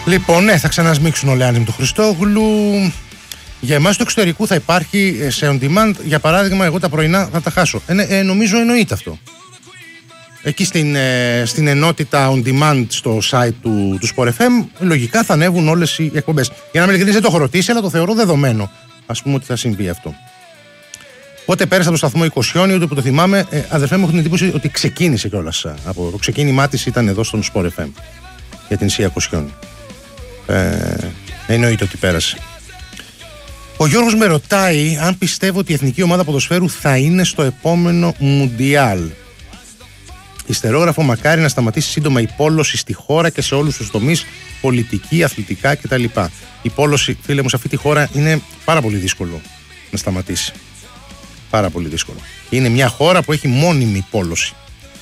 Λοιπόν, ναι, θα ξανασμίξουν ο Λεάνης με τον Χριστόγλου. Για εμάς του εξωτερικού θα υπάρχει σε on demand. Για παράδειγμα, εγώ τα πρωινά θα τα χάσω. Νομίζω εννοείται αυτό. Εκεί στην ενότητα on demand στο site του Sport FM, λογικά θα ανέβουν όλες οι εκπομπές. Για να με ειλικρινείς, δεν το έχω ρωτήσει, αλλά το θεωρώ δεδομένο. Ας πούμε ότι θα συμβεί αυτό. Πότε πέρασα από το σταθμό Οικοσιόνι, ούτε που το θυμάμαι, αδερφέ μου, έχω την εντύπωση ότι ξεκίνησε κιόλας. Από το ξεκίνημά της ήταν εδώ στον Sport FM για την Σία Οικοσιόνι. Εννοείται ότι πέρασε. Ο Γιώργος με ρωτάει αν πιστεύω ότι η εθνική ομάδα ποδοσφαίρου θα είναι στο επόμενο Μουντιάλ. Ιστερόγραφο, μακάρι να σταματήσει σύντομα η πόλωση στη χώρα και σε όλους τους τομείς, πολιτική, αθλητικά κτλ. Η πόλωση, φίλε μου, σε αυτή τη χώρα είναι πάρα πολύ δύσκολο να σταματήσει. Πάρα πολύ δύσκολο. Είναι μια χώρα που έχει μόνιμη πόλωση.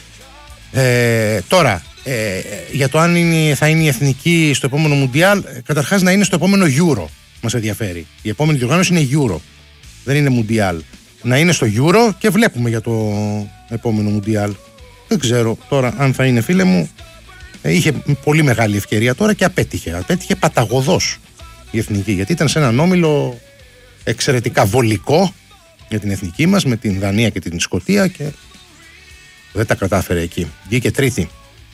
Τώρα, για το αν θα είναι η εθνική στο επόμενο Μουντιάλ, καταρχάς να είναι στο επόμενο Euro. Μας ενδιαφέρει. Η επόμενη διοργάνωση είναι Euro. Δεν είναι Μουντιάλ. Να είναι στο Euro και βλέπουμε για το επόμενο Μουντιάλ. Δεν ξέρω τώρα αν θα είναι, φίλε μου. Είχε πολύ μεγάλη ευκαιρία τώρα και απέτυχε. Απέτυχε παταγωδώς η εθνική. Γιατί ήταν σε έναν όμιλο εξαιρετικά βολικό για την εθνική μας με την Δανία και την Σκωτία και δεν τα κατάφερε εκεί. Βγήκε τρίτη.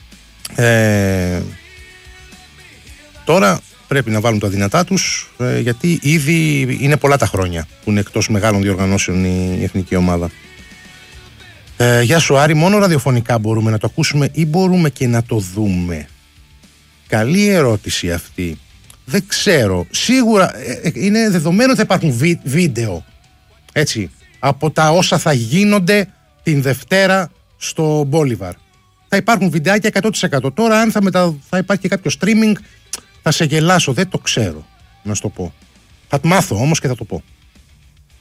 Τώρα πρέπει να βάλουν τα δυνατά τους, γιατί ήδη είναι πολλά τα χρόνια που είναι εκτός μεγάλων διοργανώσεων η εθνική ομάδα. Γεια σου Άρη, μόνο ραδιοφωνικά μπορούμε να το ακούσουμε ή μπορούμε και να το δούμε? Καλή ερώτηση αυτή. Δεν ξέρω. Σίγουρα είναι δεδομένο ότι θα υπάρχουν βίντεο, έτσι, από τα όσα θα γίνονται την Δευτέρα στο Μπόλιβαρ. Θα υπάρχουν βιντεάκια 100%. Τώρα αν θα υπάρχει και κάποιο streaming, θα σε γελάσω, δεν το ξέρω να σου το πω. Θα μάθω όμως και θα το πω.